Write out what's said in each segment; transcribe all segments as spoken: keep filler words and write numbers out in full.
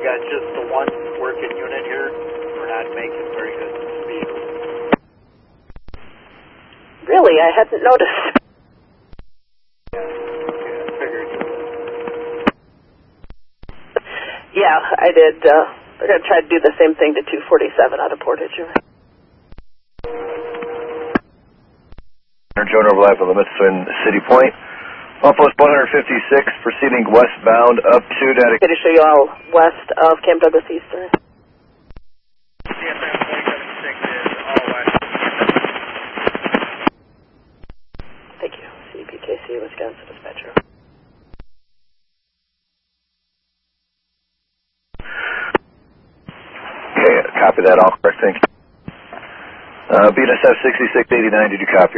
got just the one working unit here. We're not making very good speed. Really? I hadn't noticed. Yeah, I figured you would. Yeah, I did. Uh, we're going to try to do the same thing to two forty-seven out of Portage. Joan overlap of limits in City Point. Outpost one fifty-six, proceeding westbound up to data. Going to show you all west of Camp Douglas Eastern. C F M twenty-seven six is all west. Thank you. C P K C, Wisconsin Dispatcher. Okay, copy that, all correct, thank you. Uh, B N S F sixty-six eighty-nine, did you copy?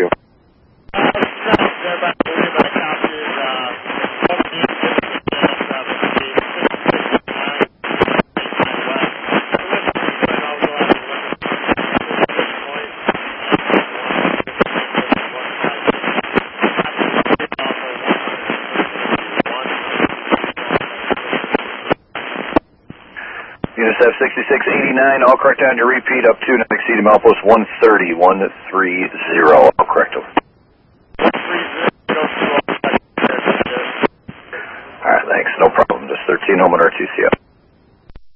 B N S F sixty-six eighty-nine, all correct on your repeat up to not exceeding outpost one thirty, one thirty, all correct. Alright, thanks, no problem. Just thirteen home on our T C F.